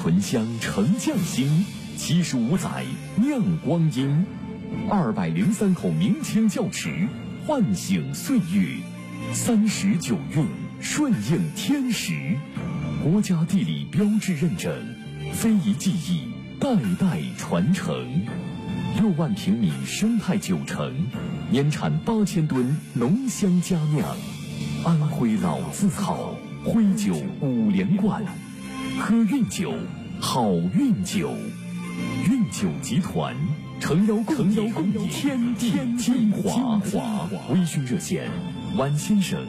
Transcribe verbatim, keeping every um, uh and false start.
醇香成匠心，七十五载酿光阴，二百零三口明清窖池，唤醒岁月，三十九韵顺应天时，国家地理标志认证，非遗技艺代代传承。六万平米生态酒城，年产八千吨浓香佳酿，安徽老字号，徽酒五连冠，喝韵酒，好运酒。韵酒集团，诚邀共饮天地精华。微醺热线，晚先生